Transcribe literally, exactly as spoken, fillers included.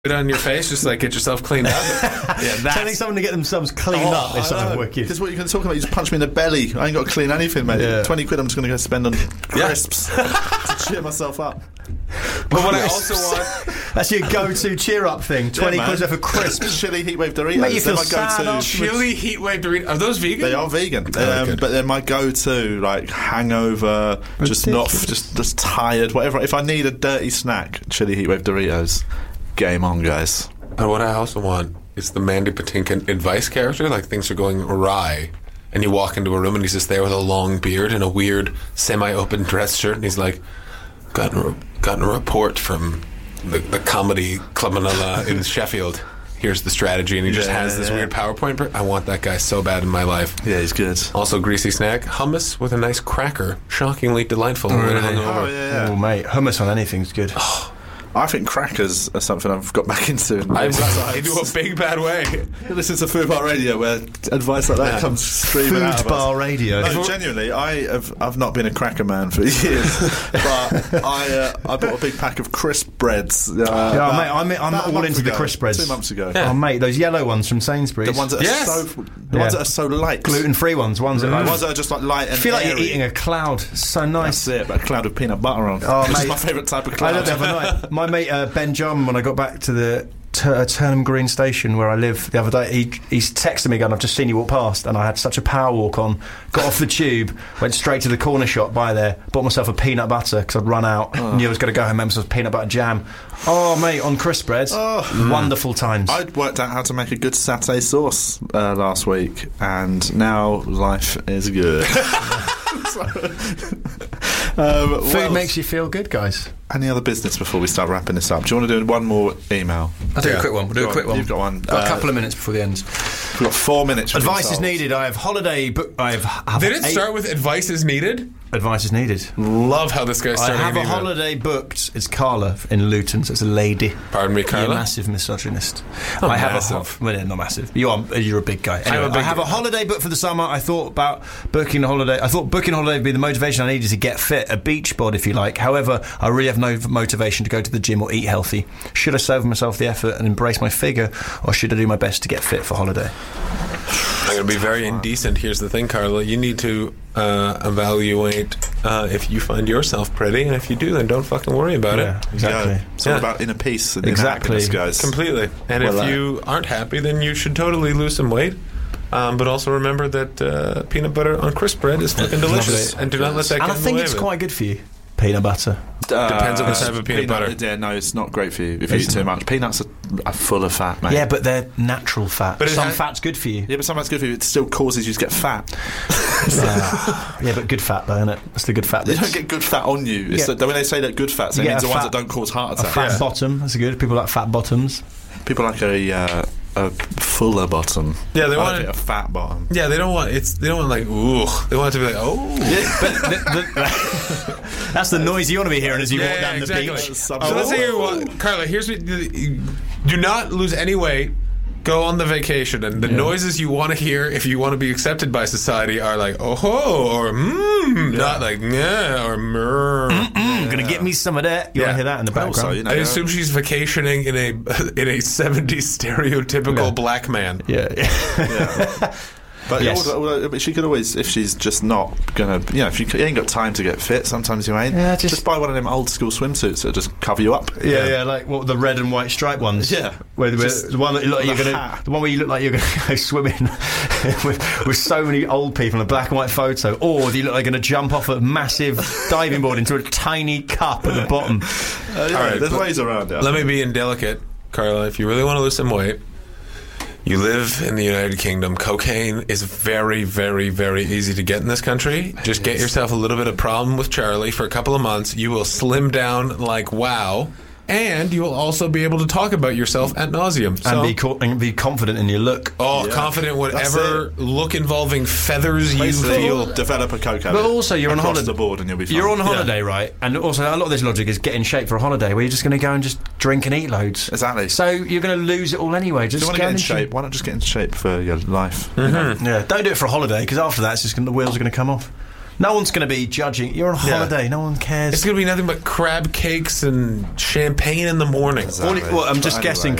it on your face, just like get yourself cleaned up. Yeah, that's... Telling someone to get themselves cleaned oh, up is something wicked. Because what you're going to talk about, you just punch me in the belly. I ain't got to clean anything, mate. Yeah. twenty quid I'm just going to go spend on crisps to cheer myself up. But what I also want... That's your go-to cheer-up thing. twenty yeah, quid worth of crisps. Chili Heatwave Doritos. Mate, you feel my sad go-to. Chili Heatwave Doritos. Are those vegan? They are vegan. Oh, um, but they're my go-to, like, hangover, Ridiculous. just not, just, just tired, whatever. If I need a dirty snack, Chili Heatwave Doritos. Game on, guys. And what I also want is the Mandy Patinkin advice character, like things are going awry, and you walk into a room and he's just there with a long beard and a weird semi-open dress shirt, and he's like, gotten a, gotten a report from the, the comedy Club Manila in Sheffield. Here's the strategy, and he just yeah, has this yeah. weird PowerPoint. Per- I want that guy so bad in my life. Yeah, he's good. Also, greasy snack, hummus with a nice cracker. Shockingly delightful. Oh, really? oh yeah, yeah. Oh, mate, hummus on anything's good. Oh. I think crackers are something I've got back into. I do a big bad way. Listen to Food Bar Radio, where advice like that yeah. comes streaming Food out of us. Bar Radio. No, genuinely, I have I've not been a cracker man for years, but I uh, I bought a big pack of crisp breads. Uh, yeah, about, mate, I'm, I'm all into ago, the crisp breads. Two months ago. Yeah. Oh, mate, those yellow ones from Sainsbury's. The ones that are yes. so the yeah. ones that are so light, gluten-free ones. Ones, mm. that, like, ones that are just like light and I feel like airy. you're eating a cloud. So nice. That's it, but a cloud of peanut butter on. Oh, Which mate, is my favourite type of cloud. I know the other night. My mate uh, Ben John, when I got back to the Tur- Turnham Green station where I live the other day, he, he's texted me going, I've just seen you walk past, and I had such a power walk on, got off the tube, went straight to the corner shop by there, bought myself a peanut butter because I'd run out, oh. knew I was going to go home, made myself peanut butter jam. Oh mate, on crisp bread, oh. wonderful times. I'd worked out how to make a good satay sauce uh, last week, and now life is good. so, um, Food well, makes you feel good, guys. Any other business before we start wrapping this up? Do you want to do one more email? I'll do yeah. a quick one. We'll do Go a quick on. one. You've got one. Got uh, a couple of minutes before the end. We've got four minutes. Advice is needed. I have holiday book. I have. have Did it eight- start with advice is needed? Advice is needed. Love how this guy started. I have a email. holiday booked. It's Carla in Luton, so it's a lady. Pardon me, Carla? You're a massive misogynist. Not I have massive. a ho- well, yeah, not massive. You are. You're a big guy. Anyway, I'm a big I have a holiday booked for the summer. I thought about booking a holiday. I thought booking a holiday would be the motivation I needed to get fit, a beach bod, if you like. However, I really have no motivation to go to the gym or eat healthy. Should I save myself the effort and embrace my figure, or should I do my best to get fit for holiday? I'm going to be very indecent. Here's the thing, Carla. You need to uh, evaluate uh, if you find yourself pretty, and if you do, then don't fucking worry about yeah, it. Exactly. Yeah. It's all yeah. about inner peace and exactly. inner happiness, guys. Completely. And well, if uh, you aren't happy, then you should totally lose some weight. Um, but also remember that uh, peanut butter on crisp bread is fucking delicious. And do not let that get And I think it's it. quite good for you. Peanut butter. Uh, Depends on the type peanut, of peanut butter. Yeah, no, it's not great for you if you eat too much. Peanuts are, are full of fat, mate. Yeah, but they're natural fat. But some ha- fat's good for you. Yeah, but some fat's good for you. It still causes you to get fat. uh, yeah, but good fat, though, isn't it? That's the good fat bits. You don't get good fat on you. It's yeah. the, when they say that good fats, it means the ones that don't cause heart attacks. A fat yeah. bottom, that's good. People like fat bottoms. People like a... Uh, a fuller bottom. Yeah, they want it, a fat bottom. Yeah, they don't want it's. They don't want like ooh. They want it to be like oh. Yeah. But the, the, that's the noise you want to be hearing as you yeah, walk down yeah, exactly. the beach. So let's say you want, Carla. Here's what. Do not lose any weight. Go on the vacation, and the yeah. noises you want to hear if you want to be accepted by society are like oh ho or mmm, yeah. not like nah or mmm. Yeah. Gonna get me some of that. You yeah. want to hear that in the background? Also, you know, I assume she's vacationing in a in a seventies stereotypical yeah. black man. Yeah. yeah. But yes. also, she could always, if she's just not gonna, you know, if you, you ain't got time to get fit, sometimes you ain't. Yeah, just, just buy one of them old school swimsuits that just cover you up. Yeah, yeah, yeah like what the red and white stripe ones. Yeah, where, where the one that you look like you're gonna, the one where you look like you're gonna go swimming with, with so many old people in a black and white photo, or you look like you're gonna jump off a massive diving board into a tiny cup at the bottom. Uh, yeah, All right, there's ways around it. Let me be indelicate, Carla. If you really want to lose some weight. You live in the United Kingdom. Cocaine is very, very, very easy to get in this country. Just get yourself a little bit of problem with Charlie for a couple of months. You will slim down like wow. And you will also be able to talk about yourself ad nauseum. So, and, be co- and be confident in your look. Oh, yeah. confident whatever look involving feathers Basically, you feel. Develop a coke habit. But also, you're on holiday. the board and you'll be fine. You're on holiday, yeah. right? And also, a lot of this logic is get in shape for a holiday where you're just going to go and just drink and eat loads. Exactly. So you're going to lose it all anyway. Just Do you want to get in shape? Sh- Why not just get in shape for your life? Mm-hmm. You know? Yeah. Don't do it for a holiday because after that, it's just gonna, the wheels are going to come off. No one's going to be judging. You're on Yeah. holiday. No one cares. It's going to be nothing but crab cakes and champagne in the morning. Exactly. All it- well, I'm just But guessing anyway.